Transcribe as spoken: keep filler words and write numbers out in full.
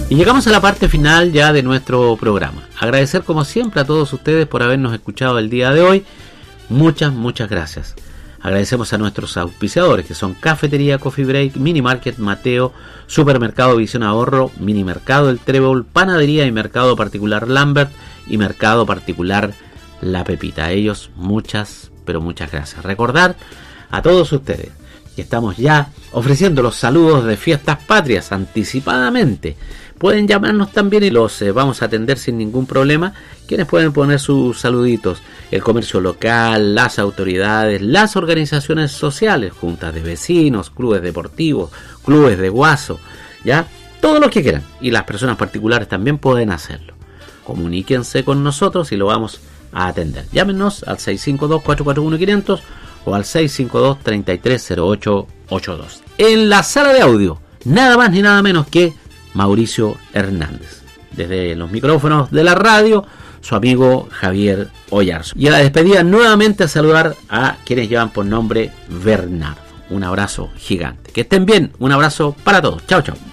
Y llegamos a la parte final ya de nuestro programa. Agradecer como siempre a todos ustedes por habernos escuchado el día de hoy. Muchas, muchas gracias. Agradecemos a nuestros auspiciadores que son Cafetería Coffee Break, Mini Market Mateo, Supermercado Visión Ahorro, Mini Mercado El Trébol, Panadería y Mercado Particular Lambert y Mercado Particular La Pepita. A ellos muchas, pero muchas gracias. Recordar a todos ustedes que estamos ya ofreciendo los saludos de Fiestas Patrias anticipadamente. Pueden llamarnos también y los eh, vamos a atender sin ningún problema. Quienes pueden poner sus saluditos: el comercio local, las autoridades, las organizaciones sociales, juntas de vecinos, clubes deportivos, clubes de guaso, ya, todo lo que quieran. Y las personas particulares también pueden hacerlo. Comuníquense con nosotros y lo vamos a atender. Llámenos al seis cinco dos, cuatro cuatro uno, quinientos o al seis cinco dos, tres tres cero ocho ocho dos. En la sala de audio, nada más ni nada menos que Mauricio Hernández. Desde los micrófonos de la radio, su amigo Javier Ollarzo. Y a la despedida, nuevamente a saludar a quienes llevan por nombre Bernardo. Un abrazo gigante. Que estén bien. Un abrazo para todos. Chao, chao.